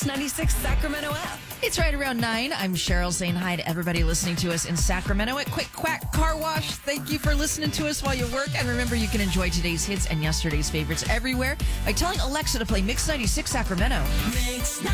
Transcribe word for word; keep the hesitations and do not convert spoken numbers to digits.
ninety-six Sacramento app. It's right around nine. I'm Cheryl saying hi to everybody listening to us in Sacramento at Quick Quack Car Wash. Thank you for listening to us while you work. And remember, you can enjoy today's hits and yesterday's favorites everywhere by telling Alexa to play Mix ninety-six Sacramento. Mix